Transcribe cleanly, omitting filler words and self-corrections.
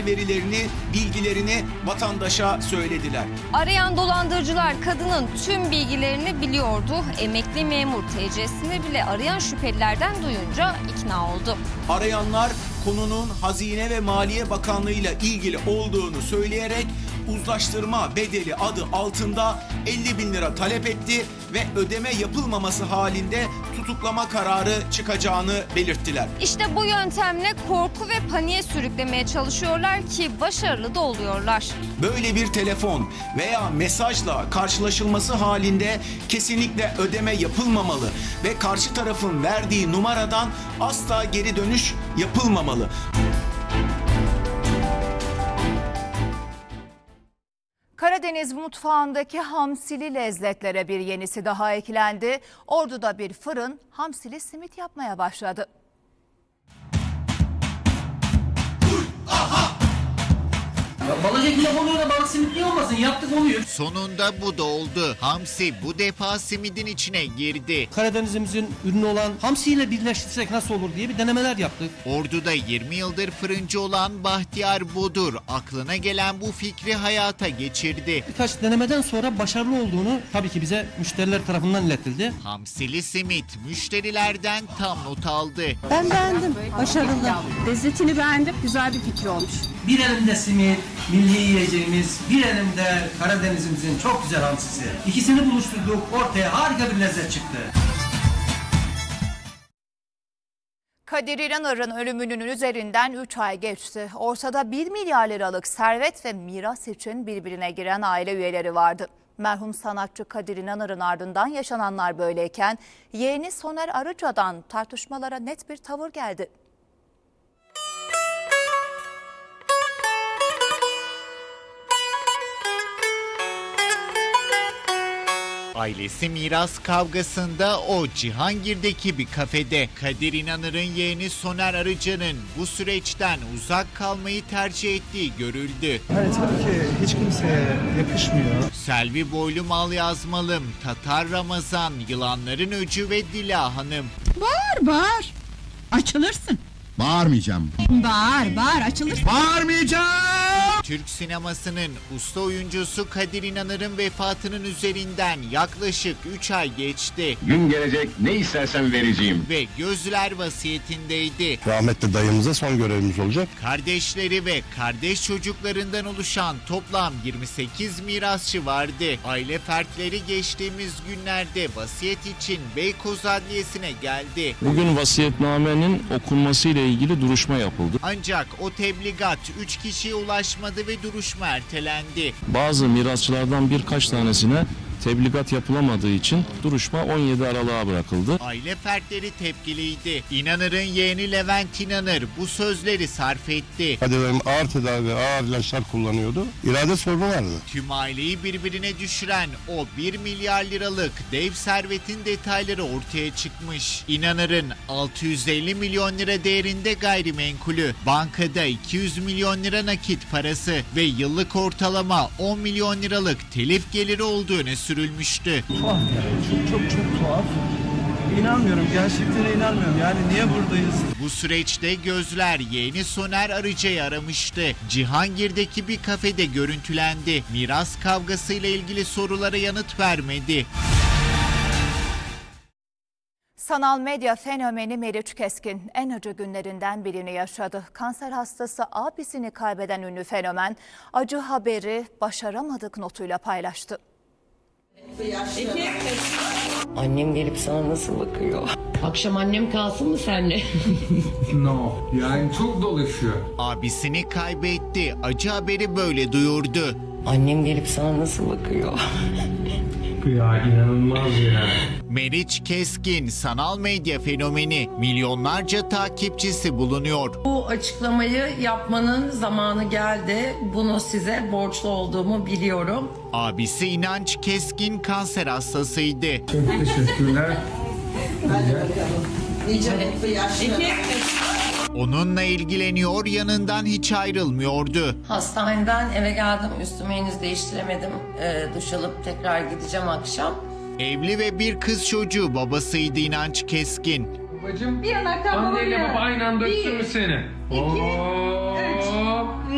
verilerini, bilgilerini vatandaşa söylediler. Arayan dolandırıcılar kadının tüm bilgilerini biliyordu. Emekli memur TC'sini bile arayan şüphelilerden duyunca ikna oldu. Arayanlar konunun Hazine ve Maliye Bakanlığı ile ilgili olduğunu söyleyerek uzlaştırma bedeli adı altında 50 bin lira talep etti ve ödeme yapılmaması halinde tutuklama kararı çıkacağını belirttiler. İşte bu yöntemle korku ve paniğe sürüklemeye çalışıyorlar ki başarılı da oluyorlar. Böyle bir telefon veya mesajla karşılaşılması halinde kesinlikle ödeme yapılmamalı ve karşı tarafın verdiği numaradan asla geri dönüş yapılmamalı. Karadeniz mutfağındaki hamsili lezzetlere bir yenisi daha eklendi. Ordu'da bir fırın hamsili simit yapmaya başladı. Balık ekmek oluyor da balık simit niye olmasın? Yaptık oluyor. Sonunda bu da oldu. Hamsi bu defa simidin içine girdi. Karadenizimizin ürünü olan hamsi ile birleştirsek nasıl olur diye bir denemeler yaptık. Ordu'da 20 yıldır fırıncı olan Bahtiyar Bodur aklına gelen bu fikri hayata geçirdi. Birkaç denemeden sonra başarılı olduğunu tabii ki bize müşteriler tarafından iletildi. Hamsili simit müşterilerden tam not aldı. Ben beğendim. Başarılı. Lezzetini beğendim. Güzel bir fikir olmuş. Bir elimde simit, milli yiyeceğimiz, bir elimde Karadenizimizin çok güzel hamsisi. İkisini buluşturduk, ortaya harika bir lezzet çıktı. Kadir İnanır'ın ölümünün üzerinden 3 ay geçti. Ortada 1 milyar liralık servet ve miras için birbirine giren aile üyeleri vardı. Merhum sanatçı Kadir İnanır'ın ardından yaşananlar böyleyken yeğeni Soner Arıca'dan tartışmalara net bir tavır geldi. Ailesi miras kavgasında o Cihangir'deki bir kafede. Kadir İnanır'ın yeğeni Soner Arıca'nın bu süreçten uzak kalmayı tercih ettiği görüldü. Hayır, tabii ki hiç kimseye yakışmıyor. Selvi Boylu Mal Yazmalım, Tatar Ramazan, Yılanların Öcü ve Dila Hanım. Bağır. Açılırsın. Bağırmayacağım. Bağır açılırsın. Bağırmayacağım! Türk sinemasının usta oyuncusu Kadir İnanır'ın vefatının üzerinden yaklaşık 3 ay geçti. Gün gelecek, ne istersen vereceğim. Ve gözler vasiyetindeydi. Rahmetli dayımıza son görevimiz olacak. Kardeşleri ve kardeş çocuklarından oluşan toplam 28 mirasçı vardı. Aile fertleri geçtiğimiz günlerde vasiyet için Beykoz Adliyesi'ne geldi. Bugün vasiyetnamenin okunması ile ilgili duruşma yapıldı. Ancak o tebligat 3 kişiye ulaşmadı ve duruşma ertelendi. Bazı mirasçılardan birkaç tanesine tebligat yapılamadığı için duruşma 17 Aralık'a bırakıldı. Aile fertleri tepkiliydi. İnanır'ın yeğeni Levent İnanır bu sözleri sarf etti. Kadir Bey'im ağır tedavi, ağır ilaçlar kullanıyordu. İrade sorunu vardı. Tüm aileyi birbirine düşüren o 1 milyar liralık dev servetin detayları ortaya çıkmış. İnanır'ın 650 milyon lira değerinde gayrimenkulü, bankada 200 milyon lira nakit parası ve yıllık ortalama 10 milyon liralık telif geliri olduğu öne sürülmüştü. Tuhaf yani. Çok tuhaf. İnanmıyorum. Gerçekten inanmıyorum. Yani niye buradayız? Bu süreçte gözler yeğeni Soner Arıca'yı aramıştı. Cihangir'deki bir kafede görüntülendi. Miras kavgasıyla ilgili sorulara yanıt vermedi. Sanal medya fenomeni Meriç Keskin en acı günlerinden birini yaşadı. Kanser hastası abisini kaybeden ünlü fenomen acı haberi başaramadık notuyla paylaştı. Annem gelip sana nasıl bakıyor? Akşam annem kalsın mı senle? No, yani çok dolaşıyor. Abisini kaybetti. Acı haberi böyle duyurdu. Annem gelip sana nasıl bakıyor? Ya inanılmaz ya. Meriç Keskin sanal medya fenomeni, milyonlarca takipçisi bulunuyor. Bu açıklamayı yapmanın zamanı geldi. Bunu size borçlu olduğumu biliyorum. Abisi İnanç Keskin kanser hastasıydı. Çok teşekkürler. Onunla ilgileniyor, yanından hiç ayrılmıyordu. Hastaneden eve geldim. Üstümü henüz değiştiremedim. Duş alıp tekrar gideceğim akşam. Evli ve bir kız çocuğu babasıydı İnanç Keskin. Babacığım, anneyle baba aynı anda öpsün mü seni? 2, 3.